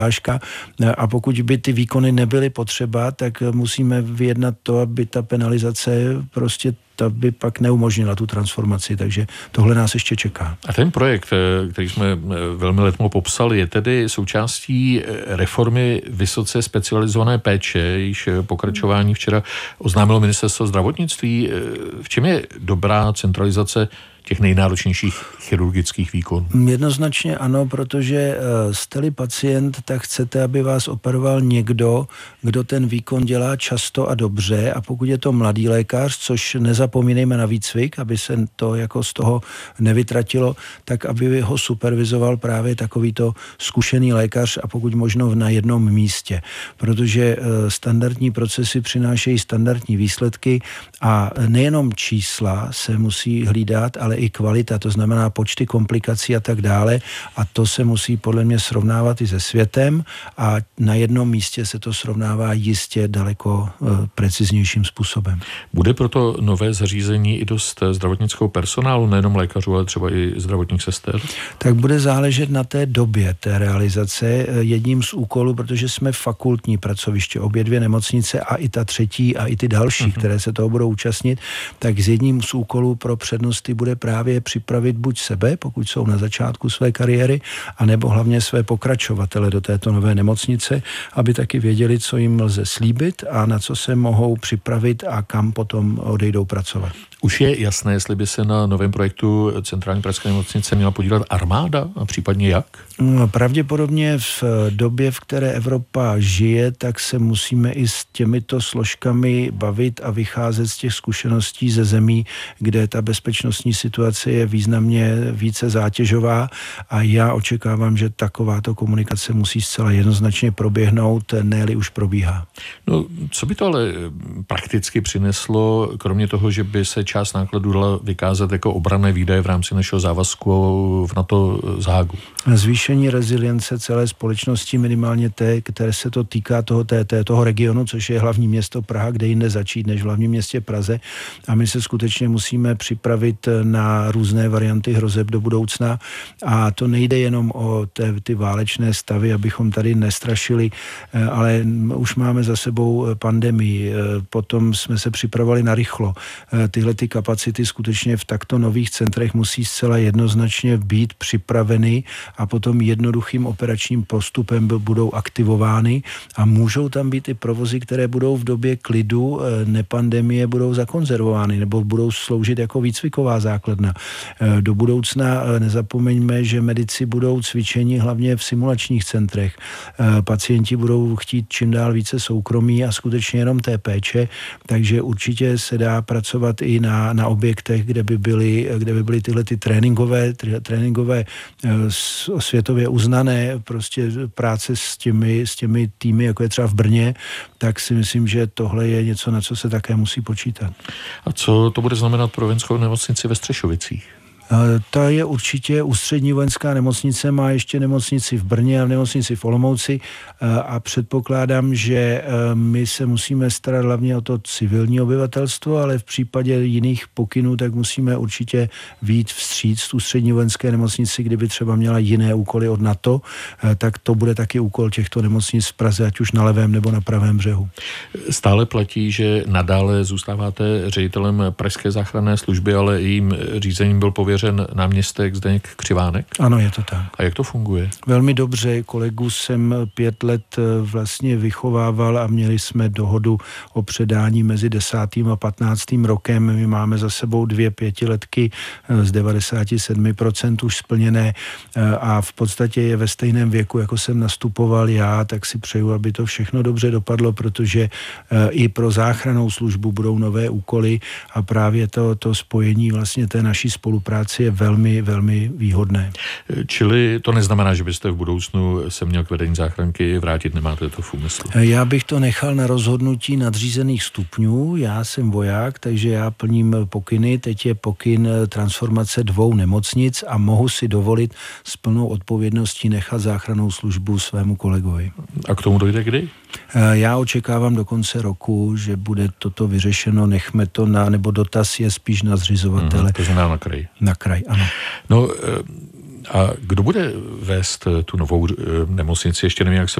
a pokud by ty výkony nebyly potřeba, tak musíme vyjednat to, aby ta penalizace prostě ta by pak neumožnila tu transformaci, takže tohle nás ještě čeká. A ten projekt, který jsme velmi letmo popsali, je tedy součástí reformy vysoce specializované péče, jejíž pokračování včera oznámilo ministerstvo zdravotnictví. V čem je dobrá centralizace těch nejnáročnějších chirurgických výkonů? Jednoznačně ano, protože jste-li pacient, tak chcete, aby vás operoval někdo, kdo ten výkon dělá často a dobře, a pokud je to mladý lékař, což nezapomínejme na výcvik, aby se to jako z toho nevytratilo, tak aby ho supervizoval právě takovýto zkušený lékař a pokud možno na jednom místě. Protože standardní procesy přinášejí standardní výsledky a nejenom čísla se musí hlídat, ale i kvalita, to znamená počty komplikací a tak dále, a to se musí podle mě srovnávat i se světem a na jednom místě se to srovnává jistě daleko preciznějším způsobem. Bude proto nové zařízení i dost zdravotnického personálu, nejenom lékařů, ale třeba i zdravotních sester? Tak bude záležet na té době té realizace. Jedním z úkolů, protože jsme fakultní pracoviště, obě dvě nemocnice a i ta třetí a i ty další, které se toho budou účastnit, tak z jedním z úkolů pro přednosty bude právě připravit buď sebe, pokud jsou na začátku své kariéry, anebo hlavně své pokračovatele do této nové nemocnice, aby taky věděli, co jim lze slíbit a na co se mohou připravit a kam potom odejdou pracovat. Už je jasné, jestli by se na novém projektu Centrální pražské nemocnice měla podílet armáda a případně jak? Pravděpodobně v době, v které Evropa žije, tak se musíme i s těmito složkami bavit a vycházet z těch zkušeností ze zemí, kde ta bezpečnostní situace je významně více zátěžová, a já očekávám, že takováto komunikace musí zcela jednoznačně proběhnout, ne-li už probíhá. No, co by to ale prakticky přineslo, kromě toho, že by se část nákladů dala vykázat jako obranné výdaje v rámci našeho závazku v NATO z Hágu? Zvýšení rezilience celé společnosti, minimálně té, které se to týká toho regionu, což je hlavní město Praha, kde jinde začít než v hlavním městě Praze. A my se skutečně musíme připravit na různé varianty hrozeb do budoucna. A to nejde jenom o ty válečné stavy, abychom tady nestrašili, ale už máme za sebou pandemii. Potom jsme se připravovali na rychlo. Tyhle ty kapacity skutečně v takto nových centrech musí zcela jednoznačně být připraveny a potom jednoduchým operačním postupem budou aktivovány a můžou tam být i provozy, které budou v době klidu, nepandemie, budou zakonzervovány nebo budou sloužit jako výcviková základna. Do budoucna nezapomeňme, že medici budou cvičeni hlavně v simulačních centrech. Pacienti budou chtít čím dál více soukromí a skutečně jenom té péče, takže určitě se dá pracovat i na objektech, kde by byly tyhle ty tréninkové světově uznané prostě práce s těmi týmy, jako je třeba v Brně, tak si myslím, že tohle je něco, na co se také musí počítat. A co to bude znamenat pro vojenskou nemocnici ve Střešovicích? Ta je určitě ústřední vojenská nemocnice, má ještě nemocnici v Brně a nemocnici v Olomouci a předpokládám, že my se musíme starat hlavně o to civilní obyvatelstvo, ale v případě jiných pokynů tak musíme určitě vyjít vstříc ústřední vojenské nemocnici, kdyby třeba měla jiné úkoly od NATO, tak to bude taky úkol těchto nemocnic v Praze, ať už na levém nebo na pravém břehu. Stále platí, že nadále zůstáváte ředitelem Pražské záchranné služby, ale jejím řízením byl pověřen náměstek Zdeněk Křivánek? Ano, je to tak. A jak to funguje? Velmi dobře. Kolegu jsem 5 let vlastně vychovával a měli jsme dohodu o předání mezi 10. a 15. rokem. My máme za sebou 2 pětiletky z 97% už splněné a v podstatě je ve stejném věku, jako jsem nastupoval já, tak si přeju, aby to všechno dobře dopadlo, protože i pro záchrannou službu budou nové úkoly a právě to spojení vlastně té naší spolupráce je velmi, velmi výhodné. Čili to neznamená, že byste v budoucnu se měl k vedení záchranky vrátit, nemáte to v úmyslu? Já bych to nechal na rozhodnutí nadřízených stupňů. Já jsem voják, takže já plním pokyny. Teď je pokyn transformace 2 nemocnic a mohu si dovolit s plnou odpovědností nechat záchrannou službu svému kolegovi. A k tomu dojde kdy? Já očekávám do konce roku, že bude toto vyřešeno, nechme to nebo dotaz je spíš na zřizovatele. To znamená na kraj. Na kraj, ano. No, A kdo bude vést tu novou nemocnici? Ještě nevím, jak se